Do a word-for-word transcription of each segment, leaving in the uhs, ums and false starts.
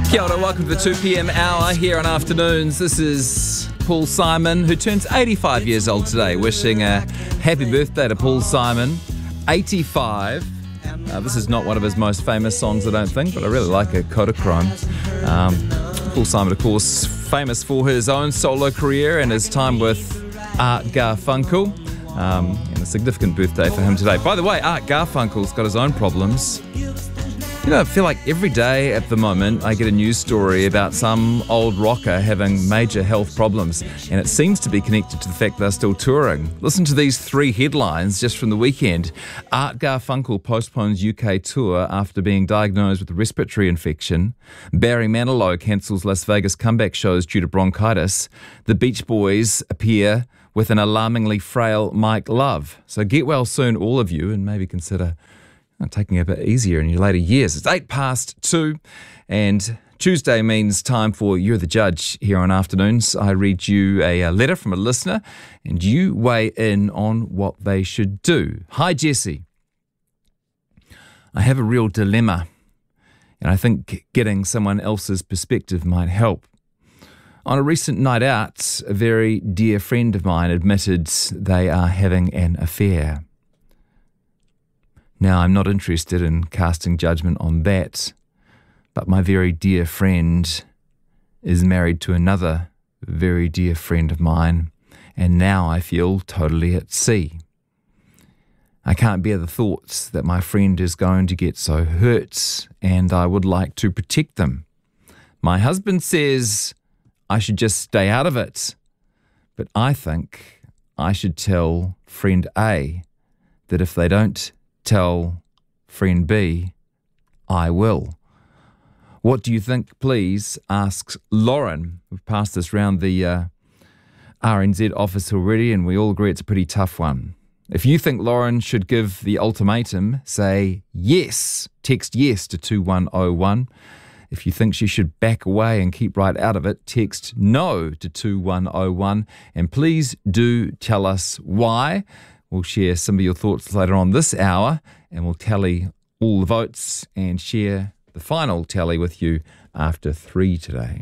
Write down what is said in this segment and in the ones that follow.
Kia ora, welcome to the two p.m. hour here on Afternoons. This is Paul Simon, who turns eighty-five years old today. Wishing a happy birthday to Paul Simon, eighty-five. Uh, this is not one of his most famous songs, I don't think, but I really like it, Kodachrome. Um, Paul Simon, of course, famous for his own solo career and his time with Art Garfunkel. Um, and a significant birthday for him today. By the way, Art Garfunkel's got his own problems. You know, I feel like every day at the moment I get a news story about some old rocker having major health problems, and it seems to be connected to the fact they're still touring. Listen to these three headlines just from the weekend. Art Garfunkel postpones U K tour after being diagnosed with a respiratory infection. Barry Manilow cancels Las Vegas comeback shows due to bronchitis. The Beach Boys appear with an alarmingly frail Mike Love. So get well soon, all of you, and maybe consider taking it a bit easier in your later years. It's eight past two, and Tuesday means time for You're the Judge here on Afternoons. I read you a, a letter from a listener, and you weigh in on what they should do. Hi, Jesse. I have a real dilemma, and I think getting someone else's perspective might help. On a recent night out, a very dear friend of mine admitted they are having an affair. Now, I'm not interested in casting judgment on that, but my very dear friend is married to another very dear friend of mine, and now I feel totally at sea. I can't bear the thoughts that my friend is going to get so hurt, and I would like to protect them. My husband says I should just stay out of it, but I think I should tell friend A that if they don't tell friend B, I will. What do you think, please? Asks Lauren. We've passed this round the uh, R N Z office already, and we all agree it's a pretty tough one. If you think Lauren should give the ultimatum, say yes. Text yes to two one oh one. If you think she should back away and keep right out of it, text no to two one oh one. And please do tell us why. We'll share some of your thoughts later on this hour, and we'll tally all the votes and share the final tally with you after three today.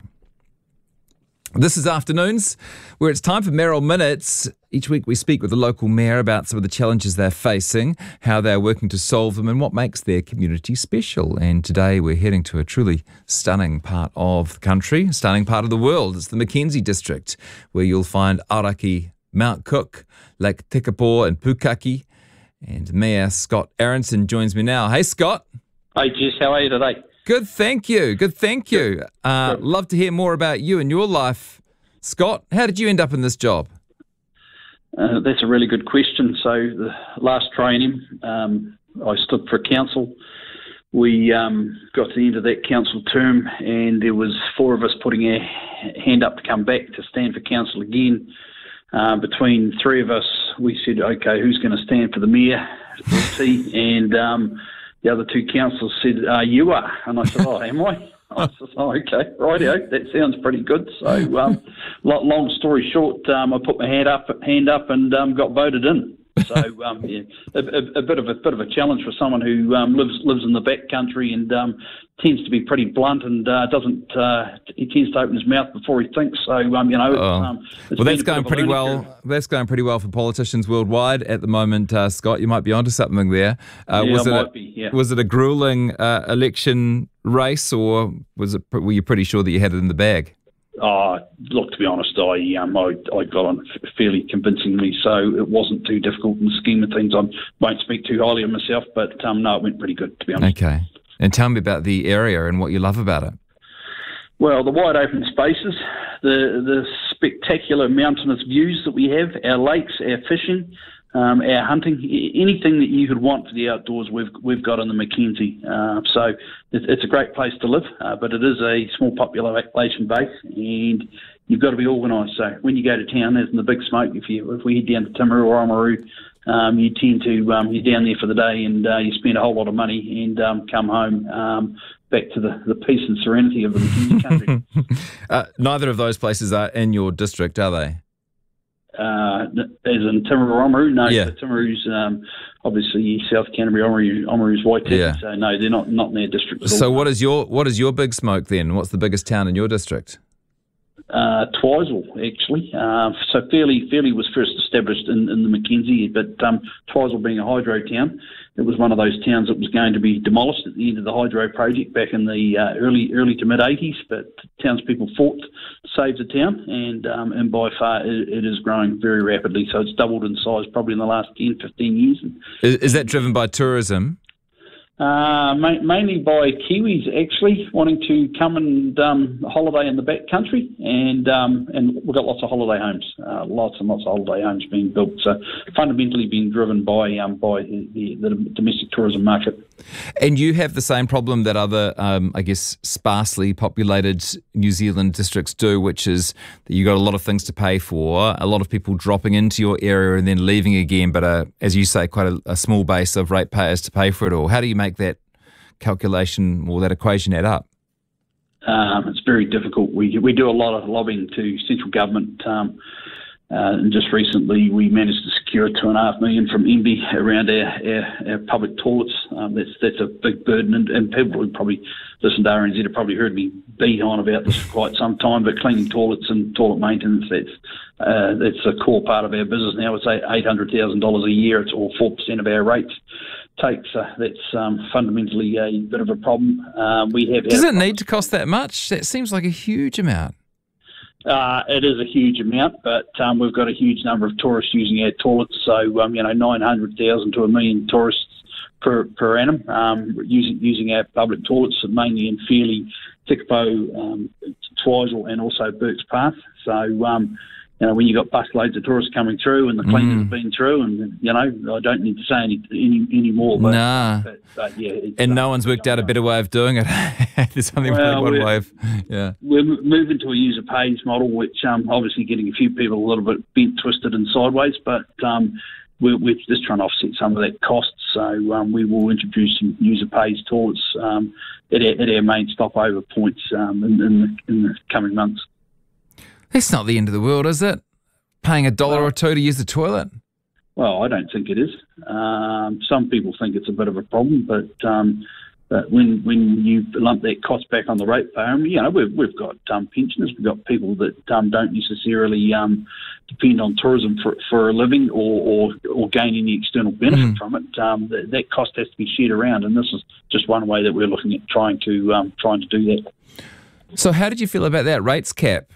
This is Afternoons, where it's time for Mayoral Minutes. Each week we speak with the local mayor about some of the challenges they're facing, how they're working to solve them, and what makes their community special. And today we're heading to a truly stunning part of the country, stunning part of the world. It's the Mackenzie district, where you'll find Aoraki, Mount Cook, Lake Tekapo and Pukaki. And Mayor Scott Aronson joins me now. Hey, Scott. Hey, Jess, how are you today? Good, thank you. Good, thank you. Uh, love to hear more about you and your life. Scott, how did you end up in this job? Uh, that's a really good question. So the last training, um, I stood for council. We um, got to the end of that council term, and there was four of us putting our hand up to come back to stand for council again. Uh, between three of us, we said, okay, who's going to stand for the mayor? And um, the other two councillors said, uh, you are. And I said, oh, am I? I said, oh, okay, rightio, that sounds pretty good. So um, long story short, um, I put my hand up, hand up and um, got voted in. So um, yeah, a, a, a bit of a bit of a challenge for someone who um, lives lives in the back country and um, tends to be pretty blunt and uh, doesn't. Uh, he tends to open his mouth before he thinks. So um, you know. It's, oh. um, it's well, that's going pretty well. Curve. That's going pretty well for politicians worldwide at the moment, uh, Scott. You might be onto something there. Uh, yeah, was I it might a, be. Yeah. Was it a grueling uh, election race, or was it? Were you pretty sure that you had it in the bag? Oh, look, to be honest, I um, I, I got on fairly convincingly, so it wasn't too difficult in the scheme of things. I won't speak too highly of myself, but um, no, it went pretty good, to be honest. Okay. And tell me about the area and what you love about it. Well, the wide open spaces, the the spectacular mountainous views that we have, our lakes, our fishing, um, our hunting, anything that you could want for the outdoors, we've we've got in the Mackenzie. Uh, so it's, it's a great place to live, uh, but it is a small population base, and you've got to be organised. So when you go to town, there's in the big smoke. If you if we head down to Timaru or Oamaru, um, you tend to um, you're down there for the day, and uh, you spend a whole lot of money and um, come home. Um, back to the, the peace and serenity of the Mackenzie country. uh, neither of those places are in your district, are they? Uh, as in Timaru Oamaru, no. Yeah. So Timaru's um, obviously South Canterbury. Oamaru, Oamaru's Waitaki. Yeah. So no, they're not not in their district at So all. what is your what is your big smoke then? What's the biggest town in your district? Uh, Twizel, actually. Uh, so Fairlie, Fairlie was first established in, in the Mackenzie, but um, Twizel being a hydro town, it was one of those towns that was going to be demolished at the end of the hydro project back in the uh, early early to mid eighties. But townspeople fought to save the town, and um, and by far it, it is growing very rapidly. So it's doubled in size probably in the last ten, fifteen years. Is, is that driven by tourism? Uh, ma- mainly by Kiwis actually wanting to come and um, holiday in the back country, and um, and we've got lots of holiday homes, uh, lots and lots of holiday homes being built. So fundamentally being driven by um, by the, the domestic tourism market. And you have the same problem that other, um, I guess, sparsely populated New Zealand districts do, which is that you've got a lot of things to pay for, a lot of people dropping into your area and then leaving again, but a, as you say, quite a, a small base of ratepayers to pay for it all. How do you make that calculation or that equation add up? Um, it's very difficult. We we do a lot of lobbying to central government. Um, Uh, and just recently, we managed to secure two and a half million from M B around our, our, our public toilets. Um, that's that's a big burden, and, and people who probably listen to R N Z have probably heard me beat on about this for quite some time. But cleaning toilets and toilet maintenance, that's uh, that's a core part of our business now. It's eight hundred thousand dollars a year. It's all four percent of our rates take. So that's um, fundamentally a bit of a problem. Uh, we have. Does it need to cost that much? That seems like a huge amount. Uh, it is a huge amount, but um, we've got a huge number of tourists using our toilets. So, um, you know, nine hundred thousand to a million tourists per, per annum um, using using our public toilets, mainly in Fairlie, Tekapo, um, Twizel, and also Burke's Path. So, um, you know, when you've got busloads of tourists coming through and the cleaners Mm. have been through, and, you know, I don't need to say any any, any more. But, Nah. but, but yeah. It's, And no uh, one's worked out a better way of doing it. There's only Well, one we're- way of, yeah. We're m- moving to a user pays model, which um, obviously getting a few people a little bit bent, twisted, and sideways, but um, we're, we're just trying to offset some of that cost. So um, we will introduce some user pays toilets um, at, our, at our main stopover points um, in, in, the, in the coming months. That's not the end of the world, is it? Paying a dollar Well- or two to use the toilet? Well, I don't think it is. Um, some people think it's a bit of a problem, but um, but when when you lump that cost back on the ratepayer, I mean, you know, we've we've got um, pensioners, we've got people that um, don't necessarily um, depend on tourism for for a living or or, or gain any external benefit Mm. from it. Um, that, that cost has to be shared around, and this is just one way that we're looking at trying to um, trying to do that. So how did you feel about that rates cap?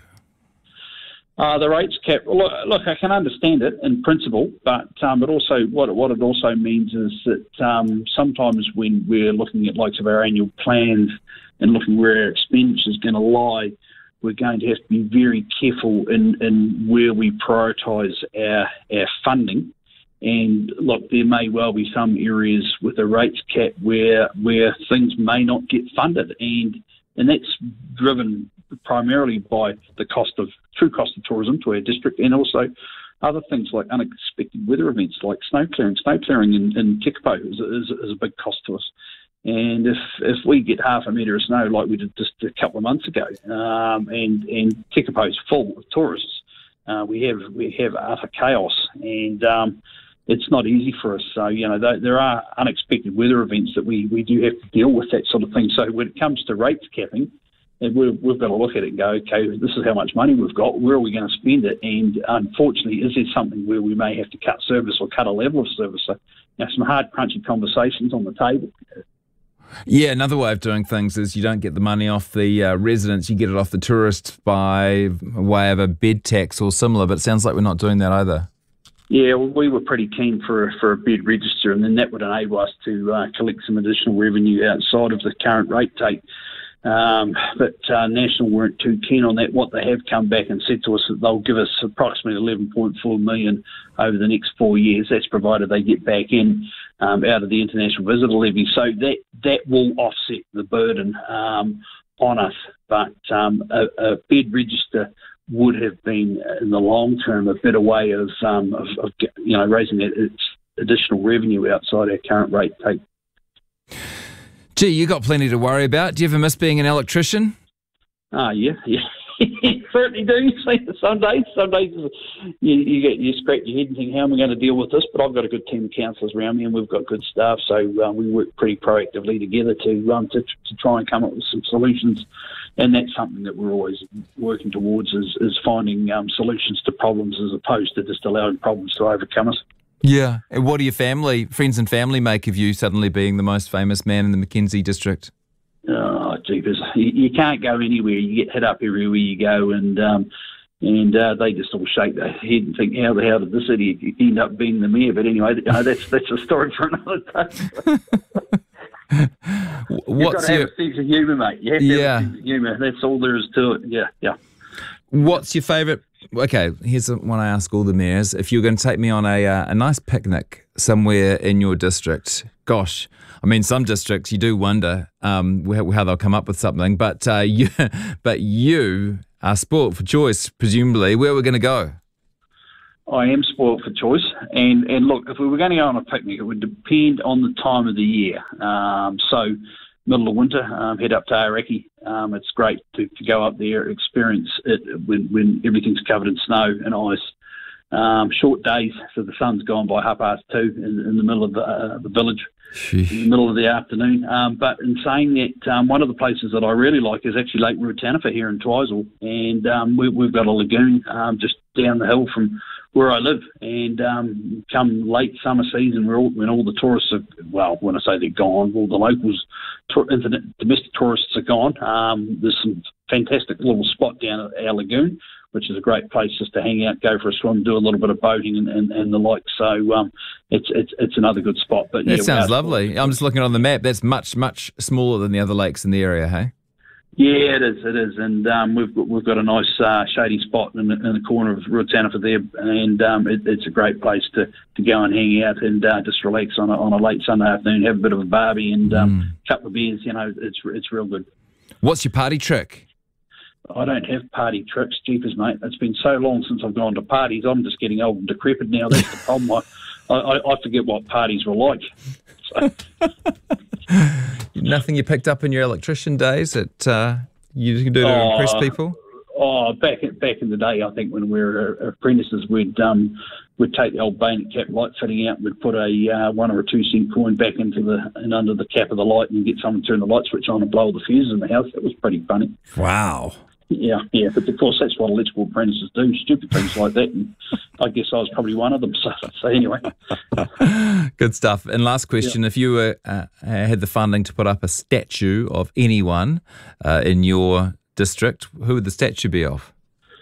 Uh, the rates cap, look, look, I can understand it in principle, but um, but also what it, what it also means is that um, sometimes when we're looking at like of our annual plans and looking where our expenditure is going to lie, we're going to have to be very careful in, in where we prioritise our our funding. And look, there may well be some areas with a rates cap where where things may not get funded, and and that's driven primarily by the cost of true cost of tourism to our district, and also other things like unexpected weather events like snow clearing. Snow clearing in, in Tekapo is, is, is a big cost to us. And if if we get half a metre of snow like we did just a couple of months ago, um, and and Tekapo's full of tourists, uh, we have we have utter chaos, and um, it's not easy for us. So you know th- there are unexpected weather events that we, we do have to deal with, that sort of thing. So when it comes to rates capping, and we've, we've got to look at it and go, okay, this is how much money we've got. Where are we going to spend it? And unfortunately, is there something where we may have to cut service or cut a level of service? So, you know, some hard, crunchy conversations on the table. Yeah, another way of doing things is you don't get the money off the uh, residents, you get it off the tourists by way of a bed tax or similar, but it sounds like we're not doing that either. Yeah, well, we were pretty keen for a, for a bed register, and then that would enable us to uh, collect some additional revenue outside of the current rate take. Um, but uh, National weren't too keen on that. What they have come back and said to us that they'll give us approximately eleven point four million over the next four years. That's provided they get back in um, out of the international visitor levy. So that that will offset the burden um, on us. But um, a, a bed register would have been, in the long term, a better way of, um, of, of you know raising that its additional revenue outside our current rate take. Gee, you got plenty to worry about. Do you ever miss being an electrician? Ah, yeah, yeah. You certainly do. Some days, some days you, you get you scratch your head and think, how am I going to deal with this? But I've got a good team of counsellors around me, and we've got good staff, so um, we work pretty proactively together to, um, to to try and come up with some solutions. And that's something that we're always working towards is, is finding um, solutions to problems as opposed to just allowing problems to overcome us. Yeah. And what do your family, friends and family make of you suddenly being the most famous man in the Mackenzie district? Oh, jeepers. You, you can't go anywhere. You get hit up everywhere you go, and um, and uh, they just all shake their head and think, how the hell did this idiot end up being the mayor? But anyway, you know, that's that's a story for another day. You've What's got to your, have a sense of humour, mate. You have to yeah. have a sense of humour. That's all there is to it. Yeah, yeah. What's your favourite? Okay, here's one I ask all the mayors. If you're going to take me on a uh, a nice picnic somewhere in your district, gosh, I mean, some districts you do wonder um, how, how they'll come up with something. But uh, you, but you are spoilt for choice, presumably. Where we're going to go? I am spoilt for choice, and, and look, if we were going to go on a picnic, it would depend on the time of the year. Um, so, middle of winter, um, head up to Aoraki. Um, it's great to, to go up there, experience it when, when everything's covered in snow and ice. Um, short days, so the sun's gone by half past two in, in the middle of the, uh, the village, Sheesh. in the middle of the afternoon. Um, but in saying that, um, one of the places that I really like is actually Lake Ruataniwha here in Twizel, and um, we, we've got a lagoon um, just down the hill from where I live, and um, come late summer season, where all, when all the tourists are, well, when I say they're gone, all the locals, tour, domestic tourists are gone, um, there's some fantastic little spot down at our lagoon, which is a great place just to hang out, go for a swim, do a little bit of boating and, and, and the like. So um, it's it's it's another good spot. But that yeah, sounds lovely. I'm just looking on the map. That's much, much smaller than the other lakes in the area, hey? Yeah, it is. It is, and um, we've got we've got a nice uh, shady spot in the, in the corner of Ruataniwha there, and um, it, it's a great place to, to go and hang out and uh, just relax on a on a late Sunday afternoon, have a bit of a barbie and um, mm. a couple of beers. You know, it's it's real good. What's your party trick? I don't have party tricks, jeepers, mate. It's been so long since I've gone to parties. I'm just getting old and decrepit now. That's the problem. I, I, I forget what parties were like. So. Nothing you picked up in your electrician days that uh, you can do to oh, impress people? Oh, back back in the day, I think when we were apprentices, we'd um, we'd take the old bayonet cap light fitting out, and we'd put a uh, one or a two cent coin back into the and under the cap of the light, and get someone to turn the light switch on and blow all the fuses in the house. That was pretty funny. Wow. Yeah, yeah, but of course that's what electrical apprentices do, stupid things like that, and I guess I was probably one of them, so, so anyway. Good stuff. And last question, yeah. if you were, uh, had the funding to put up a statue of anyone uh, in your district, who would the statue be of?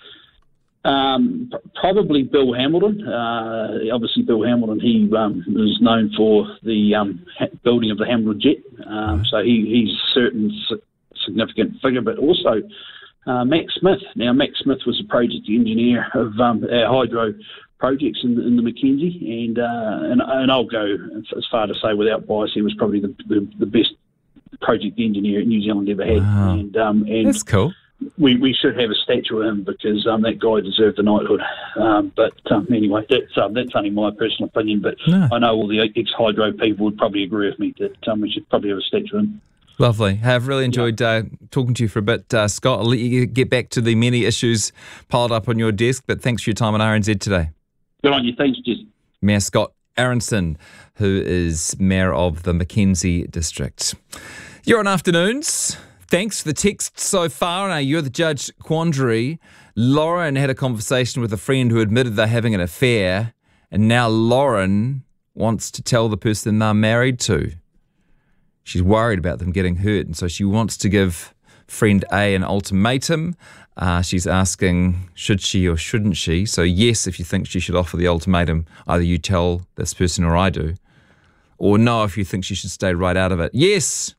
Um, probably Bill Hamilton. Uh, obviously Bill Hamilton, he um, is known for the um, building of the Hamilton Jet, um, so he, he's a certain significant figure, but also Uh, Mac Smith. Now, Mac Smith was a project engineer of um, our hydro projects in, in the Mackenzie, and, uh, and and I'll go as far to say, without bias, he was probably the, the, the best project engineer New Zealand ever had. Wow. And, um, and that's cool. We, we should have a statue of him because um, that guy deserved a knighthood. Um, but um, anyway, that's um, that's only my personal opinion. But no. I know all the ex-hydro people would probably agree with me that um, we should probably have a statue of him. Lovely. I've really enjoyed uh, talking to you for a bit, uh, Scott. I'll let you get back to the many issues piled up on your desk, but thanks for your time on R N Z today. Good on you. Thanks, Jess. Mayor Scott Aronson, who is Mayor of the Mackenzie District. You're on Afternoons. Thanks for the text so far. Now, you're the judge quandary. Lauren had a conversation with a friend who admitted they're having an affair, and now Lauren wants to tell the person they're married to. She's worried about them getting hurt, and so she wants to give friend A an ultimatum. Uh, she's asking, should she or shouldn't she? So yes, if you think she should offer the ultimatum, either you tell this person or I do. Or no, if you think she should stay right out of it. Yes,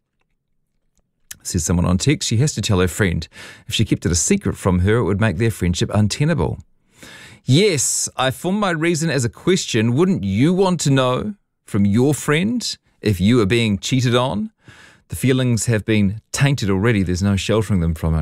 says someone on text, she has to tell her friend. If she kept it a secret from her, it would make their friendship untenable. Yes, I form my reason as a question. Wouldn't you want to know from your friend if you are being cheated on? The feelings have been tainted already. There's no sheltering them from it.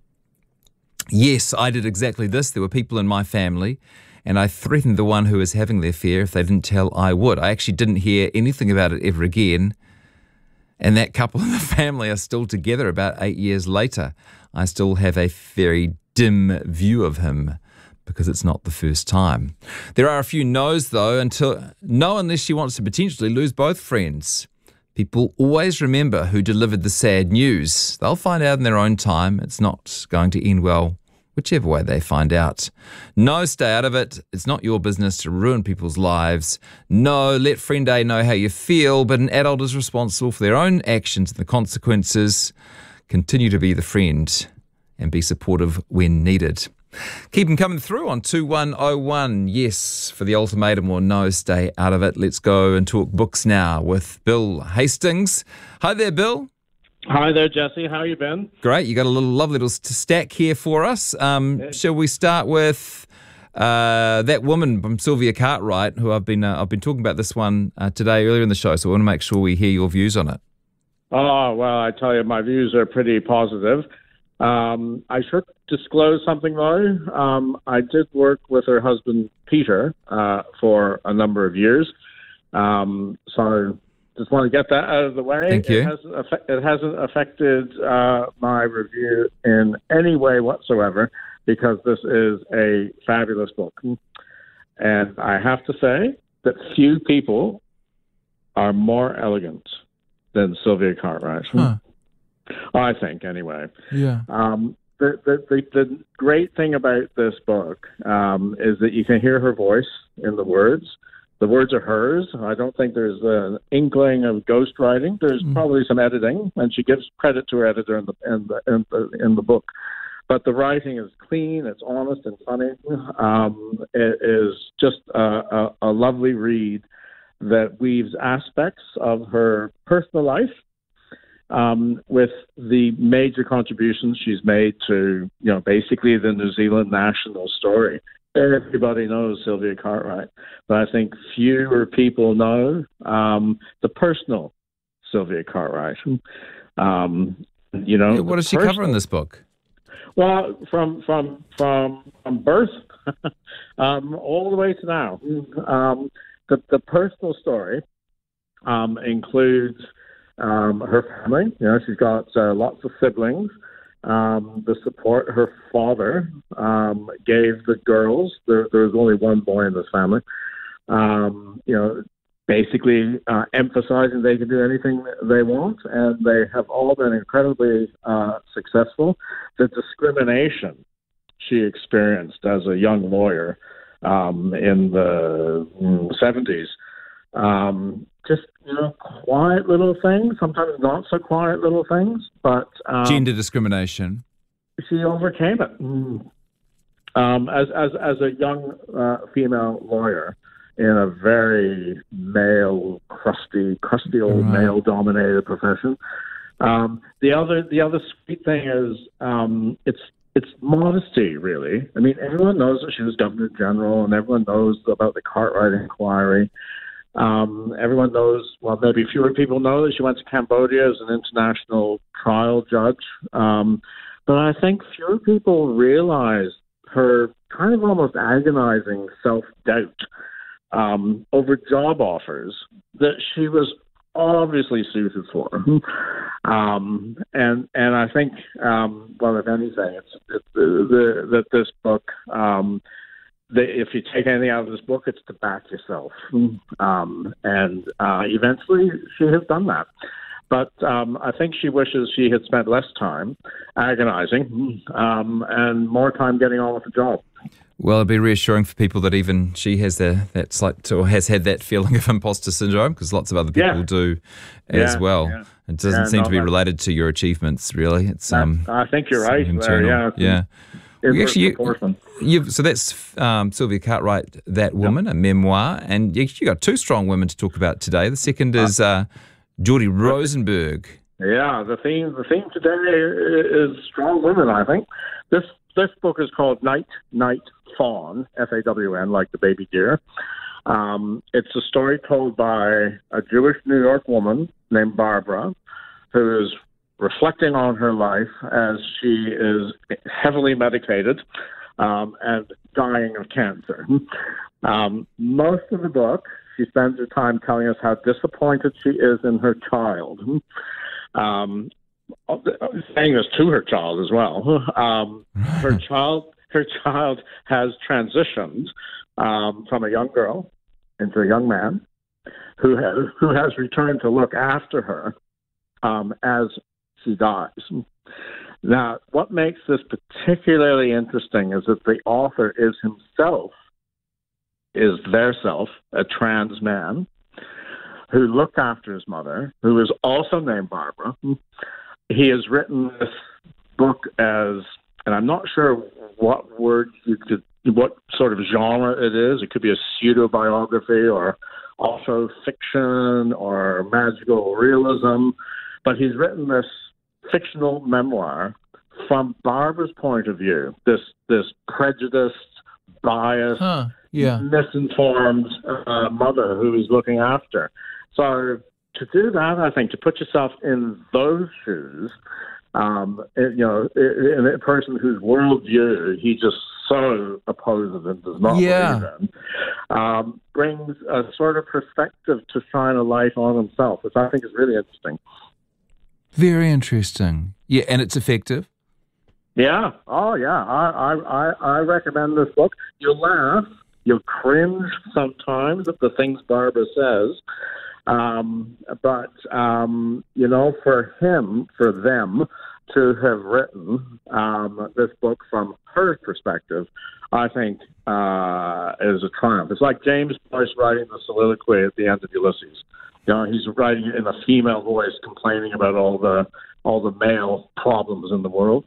Yes, I did exactly this. There were people in my family, and I threatened the one who was having the affair. If they didn't tell, I would. I actually didn't hear anything about it ever again. And that couple in the family are still together about eight years later. I still have a very dim view of him because it's not the first time. There are a few no's, though, until no unless she wants to potentially lose both friends. People always remember who delivered the sad news. They'll find out in their own time. It's not going to end well, whichever way they find out. No, stay out of it. It's not your business to ruin people's lives. No, let friend A know how you feel, but an adult is responsible for their own actions and the consequences. Continue to be the friend and be supportive when needed. Keep them coming through on two one oh one. Yes, for the ultimatum, or no, stay out of it. Let's go and talk books now with Bill Hastings. Hi there, Bill. Hi there, Jesse. How you been? Great. You got a little lovely little stack here for us. Um, yeah. Shall we start with uh, that woman from Sylvia Cartwright, who I've been uh, I've been talking about this one uh, today earlier in the show, so I want to make sure we hear your views on it. Oh, well, I tell you, my views are pretty positive. Um, I should disclose something, though. Um, I did work with her husband, Peter, uh, for a number of years. Um, so just want to get that out of the way. Thank you. It hasn't, affect, it hasn't affected uh, my review in any way whatsoever, because this is a fabulous book. And I have to say that few people are more elegant than Sylvia Cartwright. Huh. I think, anyway. Yeah. Um, the, the, the, the great thing about this book um, is that you can hear her voice in the words. The words are hers. I don't think there's an inkling of ghostwriting. There's mm. probably some editing, and she gives credit to her editor in the, in the, in the, in the book. But the writing is clean, it's honest and funny. Um, it is just a, a, a lovely read that weaves aspects of her personal life Um, with the major contributions she's made to, you know, basically the New Zealand national story. Everybody knows Sylvia Cartwright, but I think fewer people know um, the personal Sylvia Cartwright. Um, you know, yeah, what does she personal, cover in this book? Well, from from from from birth um, all the way to now, um, the the personal story um, includes. Um, her family, you know, she's got uh, lots of siblings. Um, the support her father um, gave the girls. There, there was only one boy in this family. Um, you know, basically uh, emphasizing they can do anything they want, and they have all been incredibly uh, successful. The discrimination she experienced as a young lawyer um, in the seventies. Um, just, you know, quiet little things, sometimes not so quiet little things, but... Um, Gender discrimination. She overcame it. Mm. Um, as, as, as a young uh, female lawyer in a very male, crusty, crusty old right. male-dominated profession. Um, the other the other sweet thing is um, it's it's modesty, really. I mean, everyone knows that she was Governor General, and everyone knows about the Cartwright inquiry. Um, everyone knows, well, maybe fewer people know that she went to Cambodia as an international trial judge. Um, but I think fewer people realize her kind of almost agonizing self-doubt um, over job offers that she was obviously suited for. um, and and I think, um, well, if anything, it's, it's the, the, that this book... Um, The, if you take anything out of this book, it's to back yourself. Um, and uh, eventually she has done that. But um, I think she wishes she had spent less time agonizing um, and more time getting on with the job. Well, it'd be reassuring for people that even she has the, that slight, or has had that feeling of imposter syndrome, because lots of other people yeah. do as yeah, well. Yeah. It doesn't yeah, seem no, to be that, related to your achievements, really. It's um. I think you're right there, yeah. Yeah. You actually, you, you've, so that's um, Sylvia Cartwright, That Woman, yep. a memoir, and you, you got two strong women to talk about today. The second is uh, Geordie Rosenberg. Yeah, the theme the theme today is strong women, I think. This this book is called Night, Night Fawn, F A W N, like the baby deer. Um, it's a story told by a Jewish New York woman named Barbara, who is reflecting on her life as she is heavily medicated um, and dying of cancer. Um, most of the book, she spends her time telling us how disappointed she is in her child. Um, saying this to her child as well. Um, her child, her child has transitioned um, from a young girl into a young man who has who has returned to look after her um, as she dies. Now, what makes this particularly interesting is that the author is himself, is their self, a trans man who looked after his mother, who is also named Barbara. He has written this book as, and I'm not sure what word you could, what sort of genre it is. It could be a pseudo-biography or also fiction or magical realism, but he's written this fictional memoir from Barbara's point of view, this this prejudiced, biased, huh, yeah. misinformed uh, mother who he's looking after. So to do that, I think, to put yourself in those shoes, um, it, you know, in a person whose worldview he just so opposes and does not yeah. believe in, um, brings a sort of perspective to shine a light on himself, which I think is really interesting. Very interesting. Yeah, and it's effective. Yeah. Oh, yeah. I, I, I recommend this book. You'll laugh. You'll cringe sometimes at the things Barbara says. Um, but, um, you know, for him, for them to have written um, this book from her perspective, I think uh, is a triumph. It's like James Joyce writing the soliloquy at the end of Ulysses. You know, he's writing it in a female voice, complaining about all the all the male problems in the world.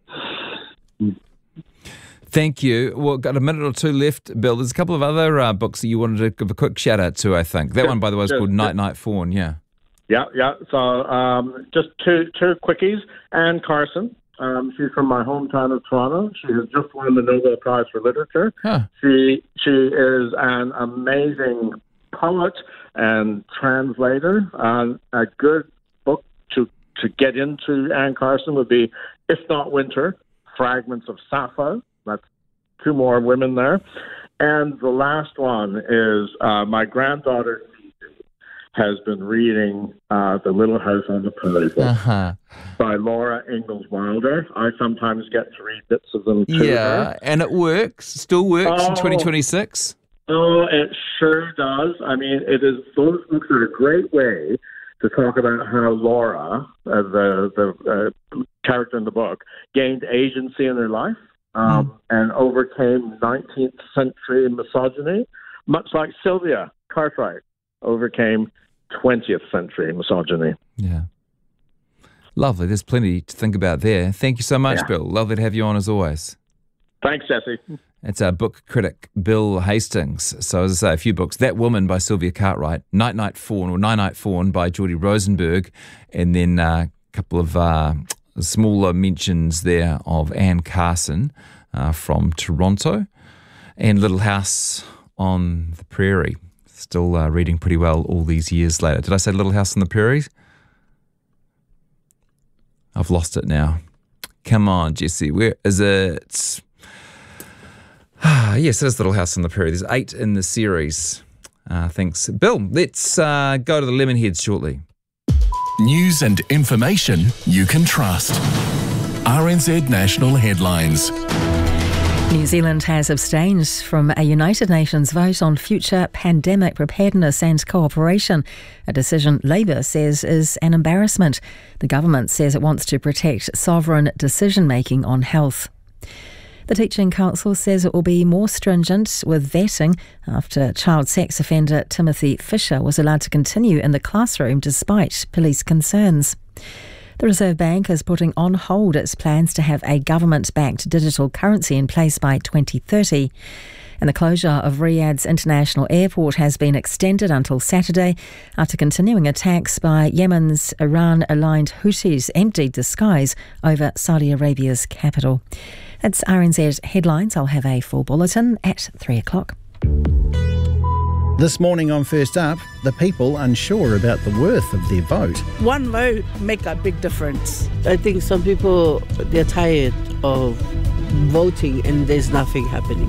Thank you. Well, got a minute or two left, Bill. There's a couple of other uh, books that you wanted to give a quick shout out to, I think. That yeah, one, by the way, is yeah, called yeah. Night Night Fawn, yeah. Yeah, yeah. So um, just two two quickies. Anne Carson. Um, she's from my hometown of Toronto. She has just won the Nobel Prize for Literature. Huh. She she is an amazing poet and translator. Uh, a good book to, to get into Anne Carson would be If Not Winter, Fragments of Sappho. That's two more women there. And the last one is uh, my granddaughter has been reading uh, The Little House on the Prairie book uh-huh. by Laura Ingalls Wilder. I sometimes get to read bits of them too. Yeah, her. And it works, still works oh. in twenty twenty-six. Oh, it sure does. I mean, it is. Those books are a great way to talk about how Laura, uh, the the uh, character in the book, gained agency in her life um, mm. and overcame nineteenth century misogyny, much like Sylvia Cartwright overcame twentieth century misogyny. Yeah. Lovely. There's plenty to think about there. Thank you so much, yeah. Bill. Lovely to have you on as always. Thanks, Jesse. It's our book critic, Bill Hastings. So, as I say, a few books. That Woman by Sylvia Cartwright, Night Night Fawn, or Night Night Fawn by Geordie Rosenberg, and then uh, a couple of uh, smaller mentions there of Anne Carson uh, from Toronto, and Little House on the Prairie. Still uh, reading pretty well all these years later. Did I say Little House on the Prairie? I've lost it now. Come on, Jesse. Where is it? Ah, yes, it is Little House on the Prairie. There's eight in the series. Uh, thanks. Bill, let's uh, go to the Lemonheads shortly. News and information you can trust. R N Z National Headlines. New Zealand has abstained from a United Nations vote on future pandemic preparedness and cooperation, a decision Labour says is an embarrassment. The government says it wants to protect sovereign decision-making on health. The Teaching Council says it will be more stringent with vetting after child sex offender Timothy Fisher was allowed to continue in the classroom despite police concerns. The Reserve Bank is putting on hold its plans to have a government-backed digital currency in place by twenty thirty. And the closure of Riyadh's international airport has been extended until Saturday after continuing attacks by Yemen's Iran-aligned Houthis emptied the skies over Saudi Arabia's capital. That's R N Z Headlines. I'll have a full bulletin at three o'clock. This morning on First Up, the people unsure about the worth of their vote. One vote make a big difference. I think some people, they're tired of voting and there's nothing happening.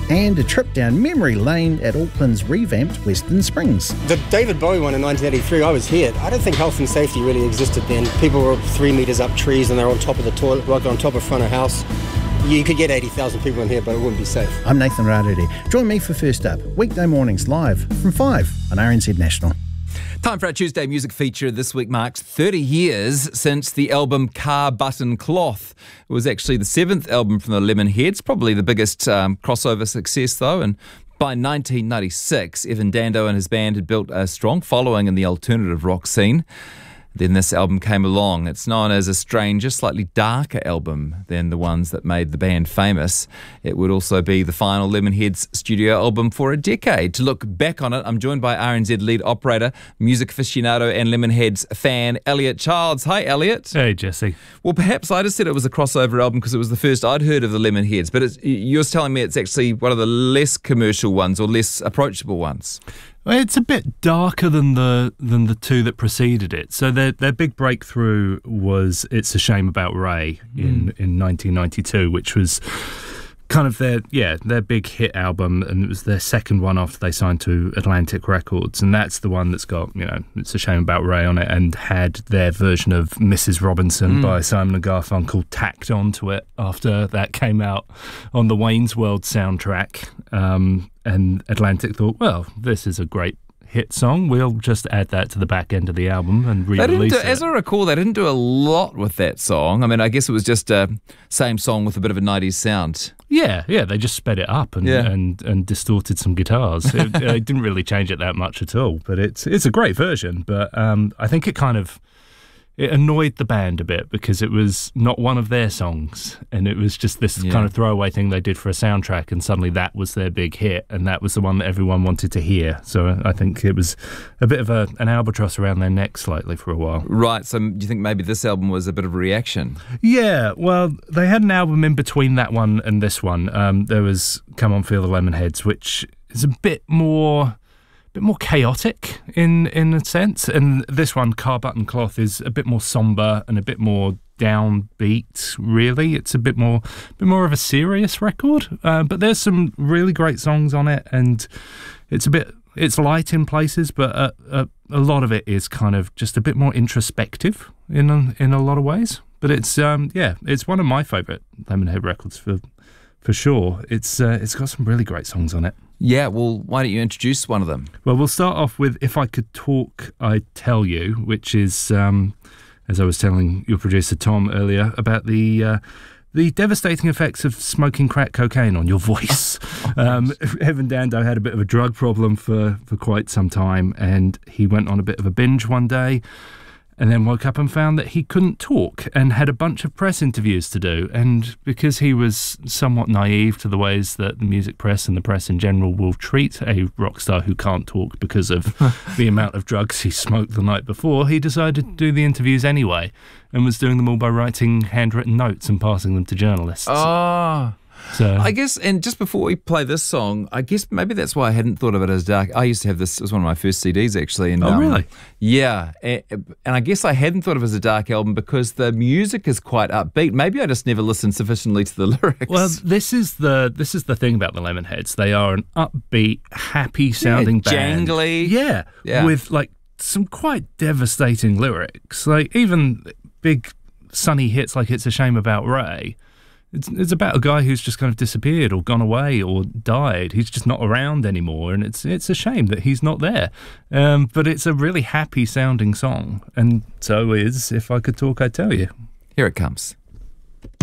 and a trip down memory lane at Auckland's revamped Western Springs. The David Bowie one in nineteen eighty-three, I was here. I don't think health and safety really existed then. People were three metres up trees and they're on top of the toilet, like on top of front of house. You could get eighty thousand people in here, but it wouldn't be safe. I'm Nathan Rarere. Join me for First Up, weekday mornings live from five on R N Z National. Time for our Tuesday music feature. This week marks thirty years since the album Car Button Cloth. It was actually the seventh album from the Lemonheads, probably the biggest um, crossover success though, and by nineteen ninety-six, Evan Dando and his band had built a strong following in the alternative rock scene. Then this album came along. It's known as a stranger, slightly darker album than the ones that made the band famous. It would also be the final Lemonheads studio album for a decade. To look back on it, I'm joined by R N Z lead operator, music aficionado and Lemonheads fan, Elliot Childs. Hi, Elliot. Hey, Jesse. Well, perhaps I just said it was a crossover album because it was the first I'd heard of the Lemonheads, but it's, you're telling me it's actually one of the less commercial ones or less approachable ones. It's a bit darker than the than the two that preceded it. So their their big breakthrough was "It's a Shame About Ray" in mm. in nineteen ninety-two, which was kind of their yeah their big hit album, and it was their second one after they signed to Atlantic Records, and that's the one that's got, you know, "It's a Shame About Ray" on it, and had their version of Missus Robinson mm. by Simon and Garfunkel tacked onto it after that came out on the Wayne's World soundtrack. Um, and Atlantic thought, well, this is a great hit song, we'll just add that to the back end of the album and re-release do, it. As I recall, they didn't do a lot with that song. I mean, I guess it was just a same song with a bit of a nineties sound. Yeah, yeah, they just sped it up and yeah. and, and distorted some guitars. It, it didn't really change it that much at all, but it's it's a great version. But um, I think it kind of it annoyed the band a bit because it was not one of their songs, and it was just this yeah. kind of throwaway thing they did for a soundtrack, and suddenly that was their big hit, and that was the one that everyone wanted to hear. So I think it was a bit of a, an albatross around their neck slightly for a while. Right, so do you think maybe this album was a bit of a reaction? Yeah, well, they had an album in between that one and this one. Um, there was Come On Feel the Lemonheads, which is a bit more... bit more chaotic in in a sense, and this one, Car Button Cloth, is a bit more somber and a bit more downbeat. Really, it's a bit more bit more of a serious record, uh, but there's some really great songs on it, and it's a bit it's light in places, but a, a, a lot of it is kind of just a bit more introspective in a, in a lot of ways. But it's um yeah it's one of my favourite Lemonhead records for for sure. It's uh, it's got some really great songs on it. Yeah, well, why don't you introduce one of them? Well, we'll start off with If I Could Talk, I'd Tell You, which is, um, as I was telling your producer Tom earlier, about the uh, the devastating effects of smoking crack cocaine on your voice. um, Evan Dando had a bit of a drug problem for, for quite some time, and he went on a bit of a binge one day, and then woke up and found that he couldn't talk and had a bunch of press interviews to do. And because he was somewhat naive to the ways that the music press and the press in general will treat a rock star who can't talk because of the amount of drugs he smoked the night before, he decided to do the interviews anyway and was doing them all by writing handwritten notes and passing them to journalists. Oh. So I guess, and just before we play this song, I guess maybe that's why I hadn't thought of it as dark. I used to have this, it was one of my first C Ds actually. And, oh, um, really? Yeah. And, and I guess I hadn't thought of it as a dark album because the music is quite upbeat. Maybe I just never listened sufficiently to the lyrics. Well, this is the this is the thing about the Lemonheads. They are an upbeat, happy sounding yeah, band. Jangly. Yeah, yeah. With like some quite devastating lyrics. Like even big sunny hits like It's a Shame About Ray. It's, it's about a guy who's just kind of disappeared or gone away or died. He's just not around anymore, and it's it's a shame that he's not there. Um, but it's a really happy sounding song, and so is If I Could Talk, I'd Tell You. Here it comes.